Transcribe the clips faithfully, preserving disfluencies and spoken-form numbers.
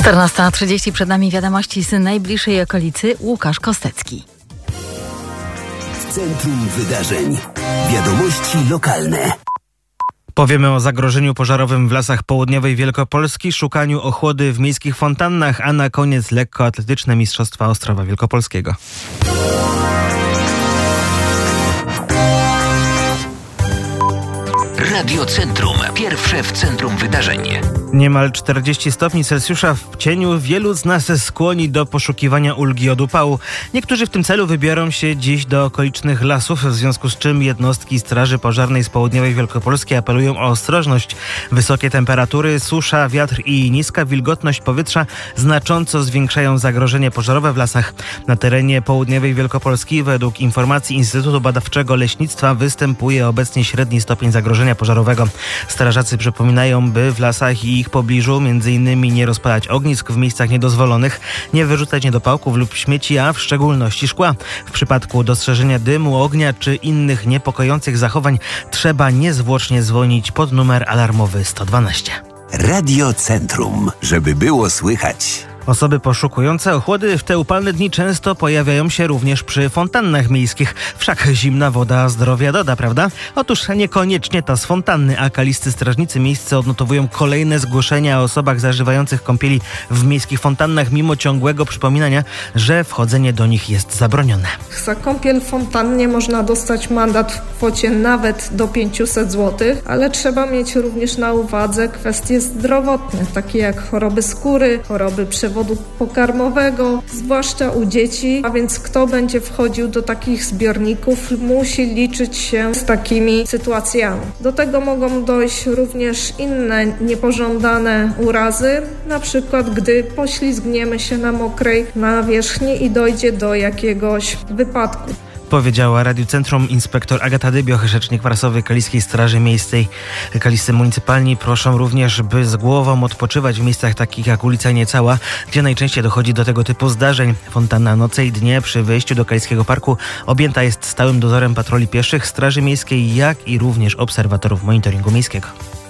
czternasta trzydzieści, przed nami wiadomości z najbliższej okolicy. Łukasz Kostecki. W centrum wydarzeń. Wiadomości lokalne. Powiemy o zagrożeniu pożarowym w lasach południowej Wielkopolski, szukaniu ochłody w miejskich fontannach, a na koniec lekkoatletyczne Mistrzostwa Ostrowa Wielkopolskiego. Radio Centrum. Pierwsze w centrum wydarzeń. Niemal czterdzieści stopni Celsjusza w cieniu wielu z nas skłoni do poszukiwania ulgi od upału. Niektórzy w tym celu wybiorą się dziś do okolicznych lasów, w związku z czym jednostki Straży Pożarnej z południowej Wielkopolski apelują o ostrożność. Wysokie temperatury, susza, wiatr i niska wilgotność powietrza znacząco zwiększają zagrożenie pożarowe w lasach. Na terenie południowej Wielkopolski według informacji Instytutu Badawczego Leśnictwa występuje obecnie średni stopień zagrożenia pożarowego. Strażacy przypominają, by w lasach i ich pobliżu między innymi nie rozpalać ognisk w miejscach niedozwolonych, nie wyrzucać niedopałków lub śmieci, a w szczególności szkła. W przypadku dostrzeżenia dymu, ognia czy innych niepokojących zachowań trzeba niezwłocznie dzwonić pod numer alarmowy sto dwanaście. Radio Centrum, żeby było słychać. Osoby poszukujące ochłody w te upalne dni często pojawiają się również przy fontannach miejskich. Wszak zimna woda zdrowia doda, prawda? Otóż niekoniecznie ta z fontanny, a kaliscy strażnicy miejscy odnotowują kolejne zgłoszenia o osobach zażywających kąpieli w miejskich fontannach, mimo ciągłego przypominania, że wchodzenie do nich jest zabronione. Za kąpiel w fontannie można dostać mandat w kwocie nawet do pięćset złotych, ale trzeba mieć również na uwadze kwestie zdrowotne, takie jak choroby skóry, choroby przewodu pokarmowego, zwłaszcza u dzieci, a więc kto będzie wchodził do takich zbiorników, musi liczyć się z takimi sytuacjami. Do tego mogą dojść również inne niepożądane urazy, na przykład gdy poślizgniemy się na mokrej nawierzchni i dojdzie do jakiegoś wypadku. Powiedziała Radiu Centrum inspektor Agata Dybioch, rzecznik prasowy Kaliskiej Straży Miejskiej. Kaliscy municypalni proszą również, by z głową odpoczywać w miejscach takich jak ulica Niecała, gdzie najczęściej dochodzi do tego typu zdarzeń. Fontanna noce i dnie przy wejściu do Kaliskiego Parku objęta jest stałym dozorem patroli pieszych Straży Miejskiej, jak i również obserwatorów monitoringu miejskiego.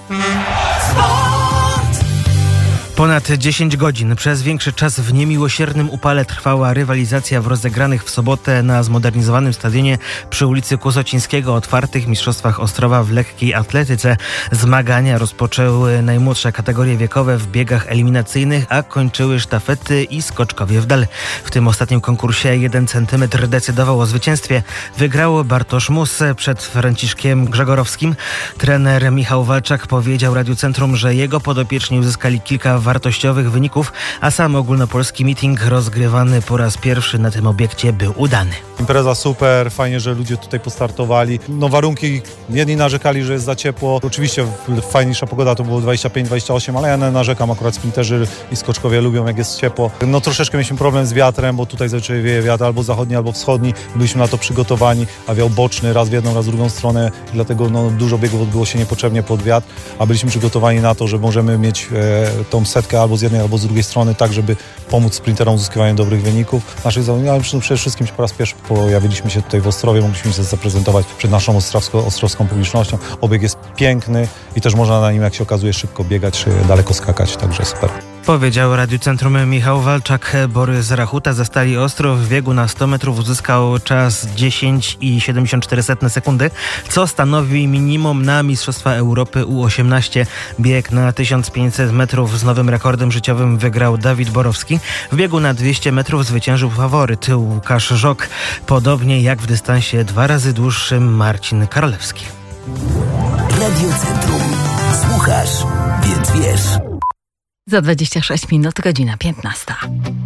Ponad dziesięć godzin przez większy czas w niemiłosiernym upale trwała rywalizacja w rozegranych w sobotę na zmodernizowanym stadionie przy ulicy Kusocińskiego otwartych Mistrzostwach Ostrowa w lekkiej atletyce. Zmagania rozpoczęły najmłodsze kategorie wiekowe w biegach eliminacyjnych, a kończyły sztafety i skoczkowie w dal. W tym ostatnim konkursie jeden centymetr decydował o zwycięstwie. Wygrał Bartosz Mus przed Franciszkiem Grzegorowskim. Trener Michał Walczak powiedział Radiu Centrum, że jego podopieczni uzyskali kilka wartościowych wyników, a sam ogólnopolski meeting rozgrywany po raz pierwszy na tym obiekcie był udany. Impreza super, fajnie, że ludzie tutaj postartowali. No warunki, jedni narzekali, że jest za ciepło. Oczywiście fajniejsza pogoda to było dwadzieścia pięć dwadzieścia osiem, ale ja nie narzekam, akurat sprinterzy i skoczkowie lubią, jak jest ciepło. No troszeczkę mieliśmy problem z wiatrem, bo tutaj zazwyczaj wieje wiatr albo zachodni, albo wschodni. Byliśmy na to przygotowani, a wiał boczny, raz w jedną, raz w drugą stronę i dlatego no, dużo biegów odbyło się niepotrzebnie pod wiatr, a byliśmy przygotowani na to, że możemy mieć e, tą setkę albo z jednej, albo z drugiej strony, tak żeby pomóc sprinterom w uzyskiwaniu dobrych wyników. Naszych ale przede wszystkim po raz pierwszy pojawiliśmy się tutaj w Ostrowie, mogliśmy się zaprezentować przed naszą ostrowską, ostrowską publicznością. Obieg jest piękny i też można na nim, jak się okazuje, szybko biegać, daleko skakać, także super. Powiedział Radiu Centrum Michał Walczak. Borys Rachuta ze Stali Ostrów w biegu na sto metrów uzyskał czas dziesięć i siedemdziesiąt cztery sekundy, co stanowi minimum na Mistrzostwa Europy U osiemnaście. Bieg na tysiąc pięćset metrów z nowym rekordem życiowym wygrał Dawid Borowski. W biegu na dwieście metrów zwyciężył faworyt Łukasz Żok. Podobnie jak w dystansie dwa razy dłuższym Marcin Karolewski. Radio Centrum. Słuchasz, więc wiesz. Za dwadzieścia sześć minut, godzina piętnasta.